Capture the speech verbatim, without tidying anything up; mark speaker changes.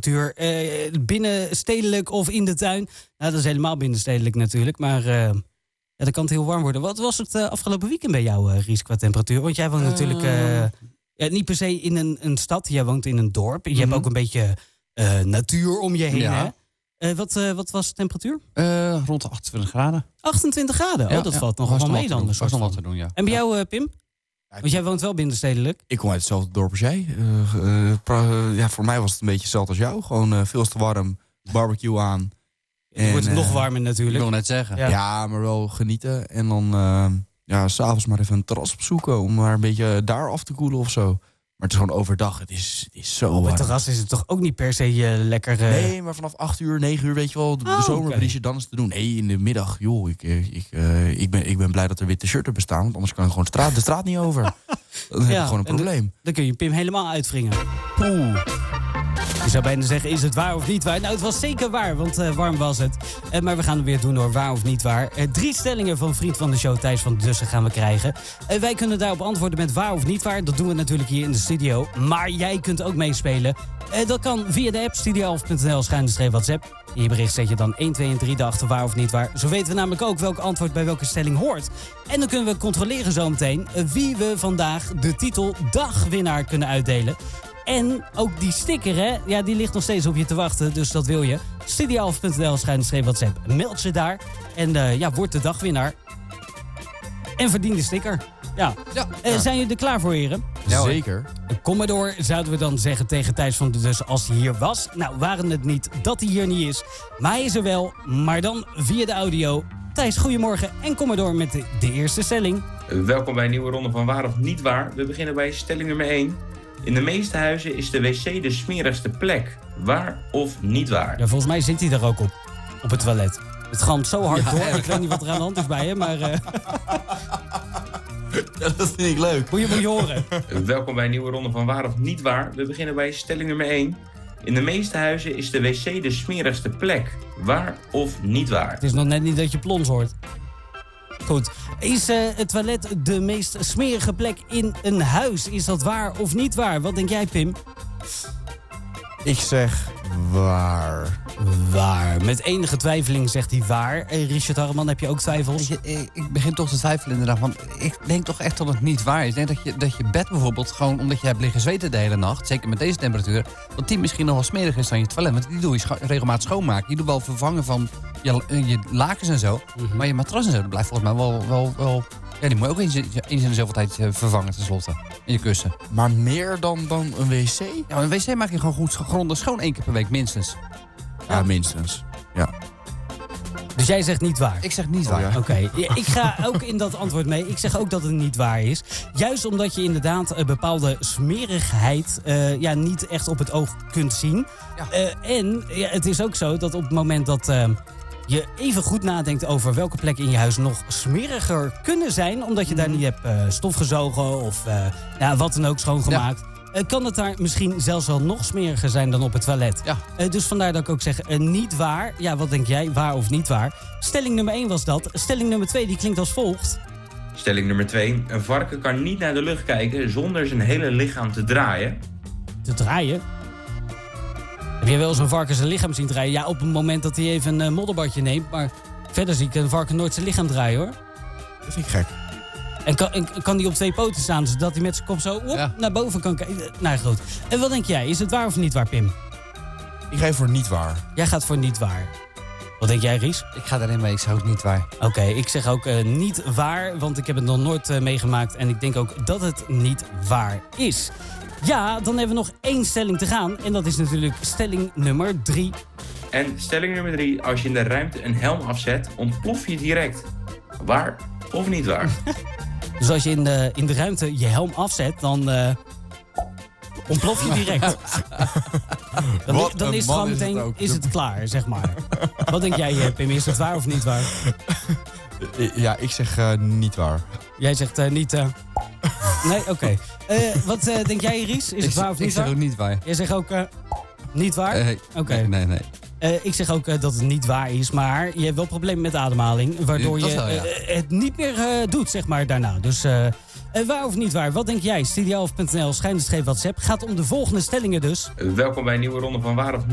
Speaker 1: luchttemperatuur. Uh, binnenstedelijk of in de tuin. Nou, dat is helemaal binnenstedelijk natuurlijk. Maar uh, ja, dan kan het heel warm worden. Wat was het uh, afgelopen weekend bij jou, uh, Ries, qua temperatuur? Want jij woont uh... natuurlijk uh, ja, niet per se in een, een stad. Jij woont in een dorp. Je mm-hmm. hebt ook een beetje uh, natuur om je heen,
Speaker 2: ja.
Speaker 1: hè? Uh, wat, uh, wat was de temperatuur?
Speaker 2: Uh, rond de achtentwintig graden.
Speaker 1: achtentwintig graden?
Speaker 2: Ja,
Speaker 1: oh, dat
Speaker 2: ja.
Speaker 1: valt nog wel mee dan.
Speaker 2: Er was nog wat te doen, ja.
Speaker 1: En bij
Speaker 2: ja.
Speaker 1: jou, uh, Pim? Ja, want jij woont wel binnenstedelijk.
Speaker 3: Ik kom uit hetzelfde dorp als jij. Uh, uh, pra, uh, ja, voor mij was het een beetje hetzelfde als jou. Gewoon uh, veel te warm, barbecue aan.
Speaker 1: Het wordt
Speaker 3: uh,
Speaker 1: nog warmer natuurlijk.
Speaker 2: Ik wil net zeggen.
Speaker 3: Ja, ja maar wel genieten. En dan uh, ja, s'avonds maar even een terras opzoeken om maar een beetje daar af te koelen of zo. Maar het is gewoon overdag. Het is, het is zo
Speaker 1: Op
Speaker 3: warm.
Speaker 1: het terras is het toch ook niet per se uh, lekker... Uh...
Speaker 3: Nee, maar vanaf acht uur, negen uur, weet je wel, de,
Speaker 1: oh,
Speaker 3: de zomerbriesje,
Speaker 1: okay.
Speaker 3: dan is het te doen. Nee, in de middag, joh, ik, ik, uh, ik, ben, ik ben blij dat er witte shirten bestaan. Want anders kan ik gewoon straat, de straat niet over. Dan heb
Speaker 1: ja,
Speaker 3: ik gewoon een probleem.
Speaker 1: Dan, dan kun je Pim helemaal uitwringen. Poeh. Je zou bijna zeggen, is het waar of niet waar? Nou, het was zeker waar, want uh, warm was het. Uh, maar we gaan het weer doen hoor, waar of niet waar. Uh, drie stellingen van vriend van de show, Thijs van Dussen, gaan we krijgen. Uh, wij kunnen daarop antwoorden met waar of niet waar. Dat doen we natuurlijk hier in de studio. Maar jij kunt ook meespelen. Uh, dat kan via de app studio elf punt n l schuine streep WhatsApp. In je bericht zet je dan één, twee en drie daarachter waar of niet waar. Zo weten we namelijk ook welk antwoord bij welke stelling hoort. En dan kunnen we controleren zometeen uh, wie we vandaag de titel dagwinnaar kunnen uitdelen. En ook die sticker, hè, ja, die ligt nog steeds op je te wachten. Dus dat wil je. studio elf punt n l schuine streep WhatsApp. Meld je daar. En uh, ja, word de dagwinnaar. En verdien de sticker. Ja. ja. Uh, ja. Zijn jullie er klaar voor, heren?
Speaker 3: Ja, zeker.
Speaker 1: Kom maar door, zouden we dan zeggen tegen Thijs van de Dus als hij hier was. Nou, waren het niet dat hij hier niet is. Maar hij is er wel, maar dan via de audio. Thijs, goedemorgen en kom maar door met de, de eerste stelling.
Speaker 4: Uh, welkom bij een nieuwe ronde van Waar of Niet Waar. We beginnen bij stelling nummer één. In de meeste huizen is de wc de smerigste plek. Waar of niet waar?
Speaker 1: Ja, volgens mij zit hij er ook op. Op het toilet. Het galmt zo hard
Speaker 3: ja,
Speaker 1: door.
Speaker 3: Ja.
Speaker 1: Ik weet niet wat er aan de hand is bij hem, maar... Uh...
Speaker 3: Ja, dat vind ik leuk.
Speaker 1: Moet je, moet je horen.
Speaker 4: Uh, welkom bij een nieuwe ronde van Waar of Niet Waar. We beginnen bij stelling nummer één. In de meeste huizen is de wc de smerigste plek. Waar of niet waar?
Speaker 1: Het is nog net niet dat je plons hoort. Goed. Is uh, het toilet de meest smerige plek in een huis? Is dat waar of niet waar? Wat denk jij, Pim?
Speaker 3: Ik zeg waar.
Speaker 1: Waar. Met enige twijfeling zegt hij waar. Hey, Richard Harreman, heb je ook twijfels?
Speaker 2: Ik, ik, ik begin toch te twijfelen inderdaad. Want ik denk toch echt dat het niet waar is. Ik denk dat je, dat je bed bijvoorbeeld gewoon omdat je hebt liggen zweten de hele nacht. Zeker met deze temperatuur. Dat die misschien nog wel smerig is dan je toilet. Want die doe je scho- regelmatig schoonmaken. Je doet wel vervangen van je, je lakens en zo. Mm-hmm. Maar je matras en zo, dat blijft volgens mij wel... wel, wel ja, die moet je ook eens, eens in de zoveel tijd vervangen tenslotte. En je kussen.
Speaker 3: Maar meer dan, dan een wc?
Speaker 2: Ja, een wc maak je gewoon goed grondig schoon één keer per week minstens.
Speaker 3: Ja, minstens. Ja.
Speaker 1: Dus jij zegt niet waar?
Speaker 2: Ik zeg niet waar.
Speaker 3: Oh, ja.
Speaker 1: Oké, okay. Ja, ik ga ook in dat antwoord mee. Ik zeg ook dat het niet waar is. Juist omdat je inderdaad een bepaalde smerigheid uh, ja, niet echt op het oog kunt zien. Ja. Uh, en ja, het is ook zo dat op het moment dat... Uh, je even goed nadenkt over welke plekken in je huis nog smeriger kunnen zijn... omdat je daar niet hebt uh, stof gezogen of uh, ja, wat dan ook schoongemaakt... Ja. Uh, kan het daar misschien zelfs wel nog smeriger zijn dan op het toilet.
Speaker 2: Ja.
Speaker 1: Uh, dus vandaar dat ik ook zeg, uh, niet waar. Ja, wat denk jij, waar of niet waar? Stelling nummer één was dat. Stelling nummer twee, die klinkt als volgt.
Speaker 4: Stelling nummer twee. Een varken kan niet naar de lucht kijken zonder zijn hele lichaam te draaien.
Speaker 1: Te draaien? Heb je wel eens een varken zijn lichaam zien draaien? Ja, op het moment dat hij even een uh, modderbadje neemt. Maar verder zie ik een varken nooit zijn lichaam draaien, hoor.
Speaker 3: Dat vind ik gek.
Speaker 1: En kan, en kan die op twee poten staan, zodat hij met zijn kop zo op, ja. naar boven kan kijken? Nou goed. En wat denk jij? Is het waar of niet waar, Pim?
Speaker 3: Ik ga voor niet waar.
Speaker 1: Jij gaat voor niet waar. Wat denk jij, Ries?
Speaker 2: Ik ga daarin mee, ik zeg ook niet waar.
Speaker 1: Oké, okay, ik zeg ook uh, niet waar, want ik heb het nog nooit uh, meegemaakt. En ik denk ook dat het niet waar is. Ja, dan hebben we nog één stelling te gaan. En dat is natuurlijk stelling nummer drie.
Speaker 4: En stelling nummer drie. Als je in de ruimte een helm afzet, ontplof je direct. Waar of niet waar?
Speaker 1: Dus als je in de, in de ruimte je helm afzet, dan uh, ontplof je direct. Dan, dan is het gewoon meteen, is het, is het klaar, zeg maar. Wat denk jij, Pim? Is het waar of niet waar?
Speaker 3: Ja, ik zeg uh, niet waar.
Speaker 1: Jij zegt uh, niet... Uh... Nee, oké. Okay. Uh, wat uh, denk jij, Ries? Is het waar of niet waar?
Speaker 2: Ik zeg ook niet waar.
Speaker 1: Jij zegt ook uh, niet waar?
Speaker 2: Uh,
Speaker 1: oké. Okay.
Speaker 2: Nee, nee, nee.
Speaker 1: Uh, ik zeg ook uh, dat het niet waar is, maar je hebt wel problemen met ademhaling. Waardoor je wel, ja. uh, het niet meer uh, doet, zeg maar, daarna. Dus uh, uh, waar of niet waar? Wat denk jij? studio elf punt n l, schuine streep WhatsApp. Gaat om de volgende stellingen dus.
Speaker 4: Uh, welkom bij een nieuwe ronde van Waar of